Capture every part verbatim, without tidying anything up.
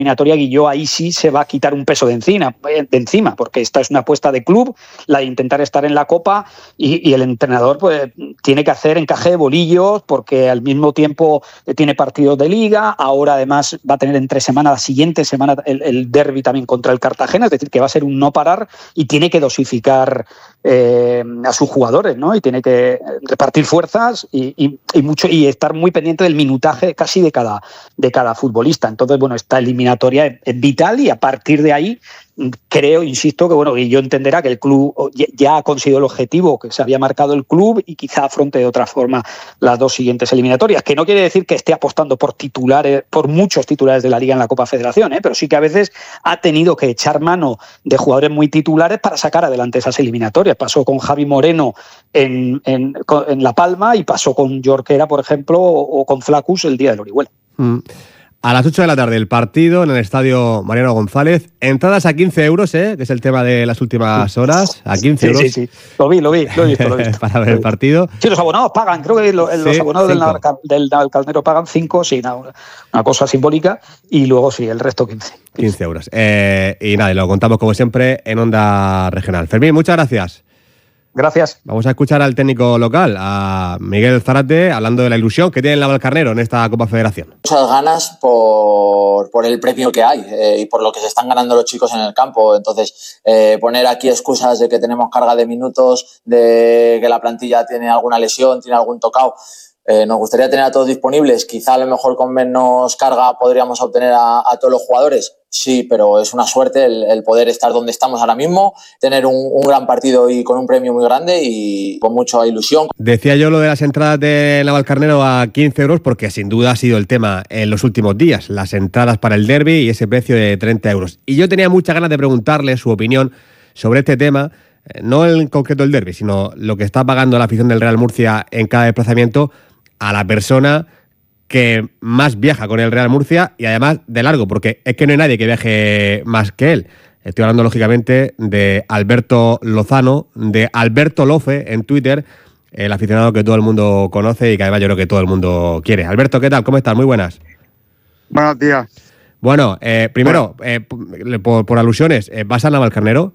eliminatoria, Guilló ahí sí se va a quitar un peso de encima, de encima porque esta es una apuesta de club, la de intentar estar en la Copa, y, y el entrenador pues tiene que hacer encaje de bolillos porque al mismo tiempo tiene partidos de Liga, ahora además va a tener entre semana, la siguiente semana, el, el derbi también contra el Cartagena, es decir, que va a ser un no parar y tiene que dosificar eh, a sus jugadores, ¿no? Y tiene que repartir fuerzas y, y, y mucho y estar muy pendiente del minutaje casi de cada, de cada futbolista. Entonces, bueno, esta eliminatoria es, es vital y a partir de ahí creo, insisto, que bueno, yo entenderá que el club ya ha conseguido el objetivo que se había marcado el club y quizá afronte de otra forma las dos siguientes eliminatorias, que no quiere decir que esté apostando por titulares, por muchos titulares de la Liga en la Copa Federación, ¿eh? Pero sí que a veces ha tenido que echar mano de jugadores muy titulares para sacar adelante esas eliminatorias. Pasó con Javi Moreno en, en, en La Palma y pasó con Jorquera, por ejemplo, o, o con Flacus el día del Orihuela. Mm. A las ocho de la tarde el partido en el estadio Mariano González. Entradas a quince euros, ¿eh? Que es el tema de las últimas horas. A quince euros. Sí, sí, sí. Lo vi, lo vi, lo he visto, lo he visto. Para ver el partido. Sí, los abonados pagan. Creo que los, sí, los abonados del, del Navalcarnero pagan cinco, sí, una, una cosa simbólica. Y luego sí, el resto quince. quince euros. Eh, y nada, y lo contamos como siempre en Onda Regional. Fermín, muchas gracias. Gracias. Vamos a escuchar al técnico local, a Miguel Zárate, hablando de la ilusión que tiene el Navalcarnero en esta Copa Federación. Muchas ganas por, por el premio que hay eh, y por lo que se están ganando los chicos en el campo. Entonces, eh, poner aquí excusas de que tenemos carga de minutos, de que la plantilla tiene alguna lesión, tiene algún tocado. Eh, nos gustaría tener a todos disponibles. Quizá a lo mejor con menos carga podríamos obtener a, a todos los jugadores. Sí, pero es una suerte el, el poder estar donde estamos ahora mismo, tener un, un gran partido y con un premio muy grande y con mucha ilusión. Decía yo lo de las entradas de Navalcarnero a quince euros porque sin duda ha sido el tema en los últimos días, las entradas para el derbi y ese precio de treinta euros. Y yo tenía muchas ganas de preguntarle su opinión sobre este tema, no en concreto el derbi, sino lo que está pagando la afición del Real Murcia en cada desplazamiento a la persona que más viaja con el Real Murcia y además de largo, porque es que no hay nadie que viaje más que él. Estoy hablando lógicamente de Alberto Lozano, de Alberto Lofe en Twitter, el aficionado que todo el mundo conoce y que además yo creo que todo el mundo quiere. Alberto, ¿qué tal? ¿Cómo estás? Muy buenas. Buenos días. Bueno, eh, primero, eh, por, por alusiones, eh, ¿vas a Navalcarnero?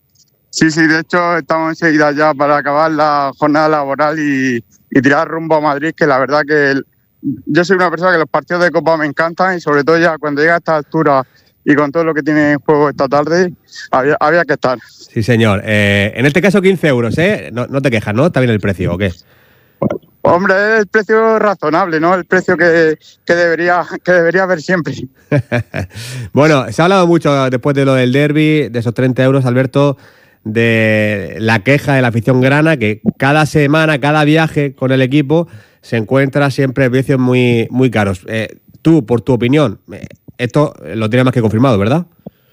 Sí, sí, de hecho estamos enseguida ya para acabar la jornada laboral y, y tirar rumbo a Madrid, que la verdad que el, yo soy una persona que los partidos de Copa me encantan y sobre todo ya cuando llega a esta altura y con todo lo que tiene en juego esta tarde, había, había que estar. Sí, señor. Eh, en este caso quince euros, ¿eh? No, no te quejas, ¿no? ¿Está bien el precio o qué? Hombre, es el precio razonable, ¿no? El precio que, que, debería, que debería haber siempre. Bueno, se ha hablado mucho después de lo del derbi, de esos treinta euros, Alberto, de la queja de la afición grana, que cada semana, cada viaje con el equipo se encuentra siempre precios muy, muy caros. Eh, tú, por tu opinión, esto lo tienes más que confirmado, ¿verdad?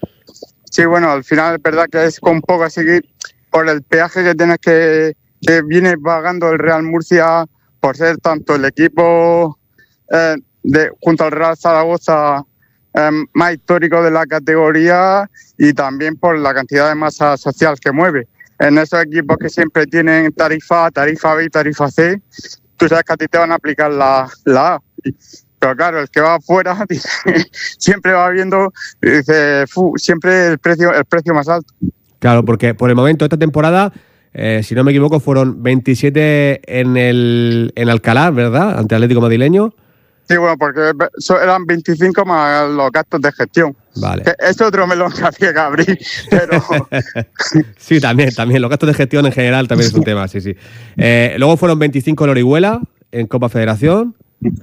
Sí, bueno, al final es verdad que es un poco así por el peaje que tienes que, que viene pagando el Real Murcia por ser tanto el equipo eh, de, junto al Real Zaragoza eh, más histórico de la categoría y también por la cantidad de masa social que mueve. En esos equipos que siempre tienen tarifa A, tarifa B y tarifa C, tú sabes que a ti te van a aplicar la, la A. Pero claro, el que va afuera siempre va viendo, dice, fu, siempre el precio, el precio más alto. Claro, porque por el momento esta temporada, eh, si no me equivoco, fueron veintisiete en el en Alcalá, ¿verdad? Ante Atlético Madrileño. Sí, bueno, porque eran veinticinco más los gastos de gestión. Vale. Que es otro melón que había que abrir, pero... Sí, también, también. Los gastos de gestión en general también es un tema, sí, sí. Eh, luego fueron veinticinco en Orihuela, en Copa Federación,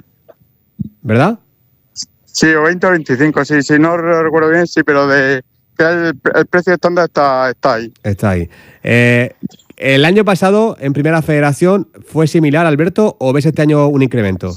¿verdad? Sí, o veinte o veinticinco, sí, sí, no recuerdo bien, sí, pero de que el, el precio estándar está, está ahí. Está ahí. Eh, ¿El año pasado, en Primera Federación, fue similar, Alberto, o ves este año un incremento?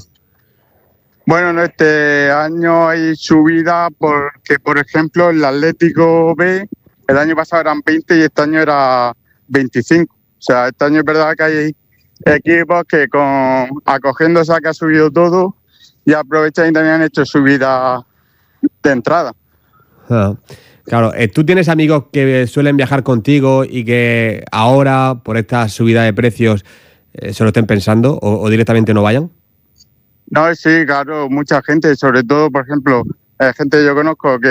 Bueno, no, este año hay subida porque, por ejemplo, el Atlético B, el año pasado eran veinte y este año era veinticinco. O sea, este año es verdad que hay equipos que con acogiéndose a que ha subido todo y aprovechan y también han hecho subida de entrada. Ah, claro, ¿tú tienes amigos que suelen viajar contigo y que ahora, por esta subida de precios, eh, se lo estén pensando o, o directamente no vayan? No, sí, claro, mucha gente, sobre todo, por ejemplo, eh, gente que yo conozco que